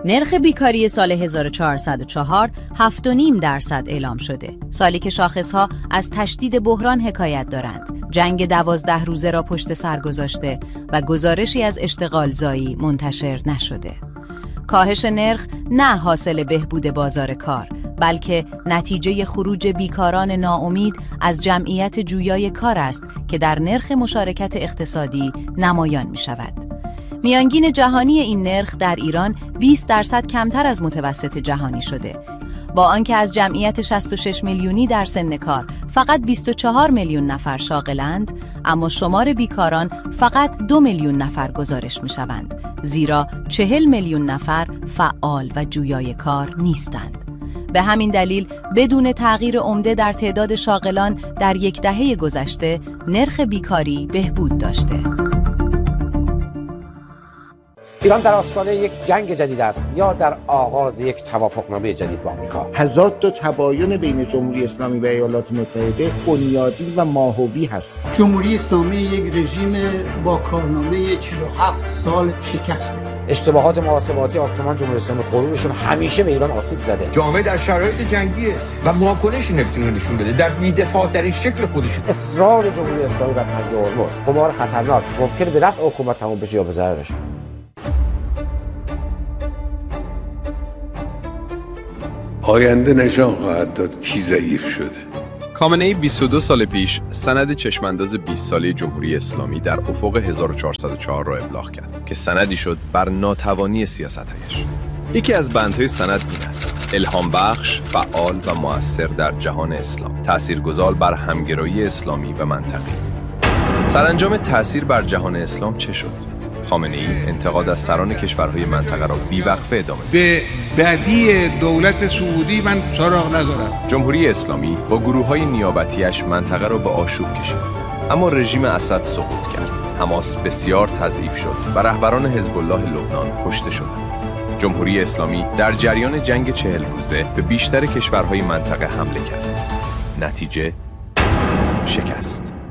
نرخ بیکاری سال 1404 7.5% اعلام شده. سالی که شاخصها از تشدید بحران حکایت دارند. جنگ 12 روزه را پشت سر گذاشته و گزارشی از اشتغالزایی منتشر نشده. کاهش نرخ نه حاصل بهبود بازار کار، بلکه نتیجه خروج بیکاران ناامید از جمعیت جویای کار است که در نرخ مشارکت اقتصادی نمایان می شود. میانگین جهانی این نرخ در ایران 20% کمتر از متوسط جهانی شده. با آنکه از جمعیت 66 میلیونی در سن کار فقط 24 میلیون نفر شاغلند، اما شمار بیکاران فقط 2 میلیون نفر گزارش می شوند، زیرا 40 میلیون نفر فعال و جویای کار نیستند. به همین دلیل بدون تغییر عمده در تعداد شاغلان در یک دهه گذشته نرخ بیکاری بهبود داشته. ایران در آستانه یک جنگ جدید است یا در آغاز یک توافقنامه جدید با آمریکا. تضاد و تباین بین جمهوری اسلامی و ایالات متحده بنیادی و ماهوی هست. جمهوری اسلامی یک رژیم با کارنامه 47 سال شکسته. اشتباهات محاسباتی حاکمان جمهوری اسلامی غرورشون همیشه به ایران آسیب زده. جامعه در شرایط جنگیه و واکنشی نمیتونه نشون بده در بی‌دفاع ترین شکل خودش. اصرار جمهوری اسلامی بر تنگ هرمز قمار خطرناک ممکنه به نفع حکومت تموم بشه یا به ضررش. آینده نشان خواهد داد کی ضعیف شده. خامنه‌ای 22 سال پیش سند چشمانداز 20 ساله جمهوری اسلامی در افق 1404 را ابلاغ کرد که سندی شد بر ناتوانی سیاست‌هایش. یکی از بندهای سند این است: الهام بخش، فعال و مؤثر در جهان اسلام، تاثیرگذار بر همگرایی اسلامی و منطقی. سرانجام تاثیر بر جهان اسلام چه شد؟ خامنه‌ای انتقاد از سران کشورهای منطقه را بی‌وقفه ادامه داد. به بعدی دولت سعودی من سراغ ندارم. جمهوری اسلامی با گروه‌های نیابتیش منطقه را به آشوب کشید، اما رژیم اسد سقوط کرد. حماس بسیار تضعیف شد و رهبران حزب الله لبنان کشته شدند. جمهوری اسلامی در جریان جنگ 40 روزه به بیشتر کشورهای منطقه حمله کرد. نتیجه شکست.